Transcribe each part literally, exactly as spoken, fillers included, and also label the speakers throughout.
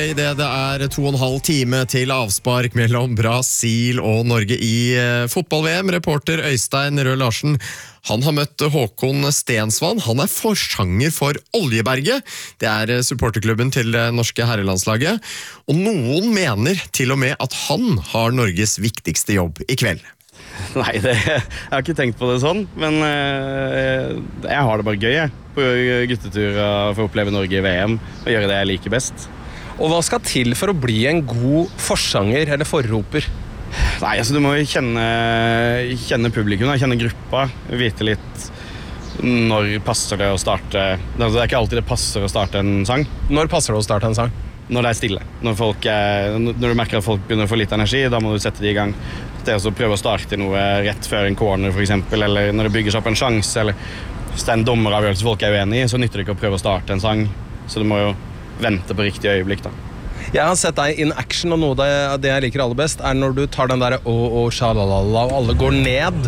Speaker 1: I det det er to og en halv time til avspark mellom Brasil og Norge i eh, fotball-V M. Reporter Øystein Rød Larsen, han har møtt Håkon Stensvann. Han er forsanger for Oljeberget. Det er eh, supporterklubben til det norske herrelandslaget. Og noen mener til og med at han har Norges viktigste jobb i kveld.
Speaker 2: Nei, det, jeg har ikke tenkt på det sånn, men eh, jeg har det bare gøy, jeg. På gutteturer for å oppleve Norge i V M og gjøre det jeg liker best.
Speaker 3: Og hva skal til for å bli en god forsanger eller forroper?
Speaker 2: Nei, altså du må jo kjenne, kjenne publikum, kjenne gruppa, vite litt når passer det å starte. Det er ikke alltid det passer å starte en sang.
Speaker 3: Når passer det å starte en sang?
Speaker 2: Når det er stille. Når, folk er, når du merker at folk begynner å få litt energi, da må du sette det i gang. Det er å prøve å starte noe rett før en corner for eksempel, eller når det bygger seg opp en sjanse, eller hvis det er en dommeravgjørelse folk er uenige i, så nytter det ikke å prøve å starte en sang. Så du må jo vente på riktig øyeblikk da.
Speaker 3: Jeg har sett deg in action, og noe av det jeg liker aller best er når du tar den der å, å, shalalala, og alle går ned.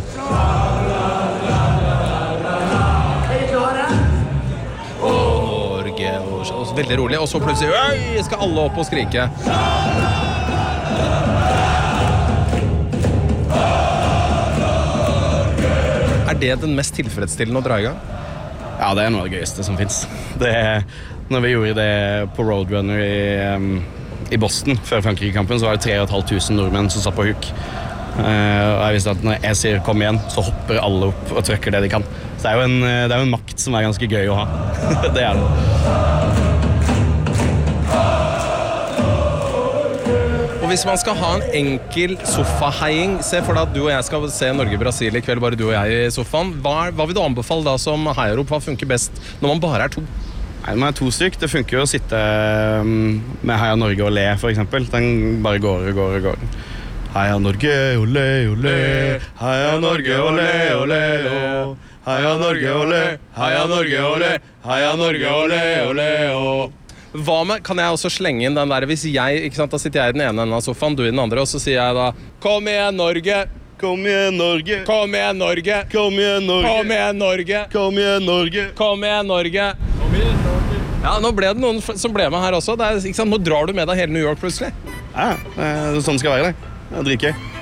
Speaker 3: Norge, og, og veldig rolig, og så plutselig øy, skal alle opp og skrike. Er det den mest tilfredsstillende å dra i gang?
Speaker 2: Ja, det er noe av det gøyeste som finnes. Det er, når vi gjorde det på Roadrunner i, um, i Boston før Frankrike-kampen, så var det tre og et halvt tusen nordmenn som satt på huk. Uh, og jeg visste at når jeg sier kom igjen, så hopper alle opp og trykker det de kan. Så det er jo en, det er jo en makt som er ganske gøy å ha. Det er det.
Speaker 3: Og hvis man skal ha en enkel sofaheiing, se for deg at du og jeg skal se Norge-Brasil i kveld, bare du og jeg i sofaen. Hva, hva vil du anbefale da som heiarop? Hva funker best når man bare er to?
Speaker 2: Nei, når man er to stykk, det funker jo å sitte med Heia Norge og le, for eksempel. Den bare går og går og går. Heia Norge, ole, ole, Heia Norge, ole, ole, ole. Heia Norge, ole, Heia Norge, ole, Heia Norge, ole, ole, ole.
Speaker 3: Hva med, kan jeg også slenge inn den der, hvis jeg, ikke sant, da sitter jeg i den ene enden av sofaen, du i den andre, og så sier jeg da, kom igjen Norge,
Speaker 2: kom igjen Norge,
Speaker 3: kom igjen Norge,
Speaker 2: kom igjen Norge,
Speaker 3: kom igjen Norge,
Speaker 2: kom igjen Norge,
Speaker 3: kom igjen Norge, kom igjen Norge. Ja, nå ble det noen som ble med her også, det er, ikke sant, nå drar du med deg hele New York plutselig.
Speaker 2: Ja, sånn skal det være det, det er dritgøy.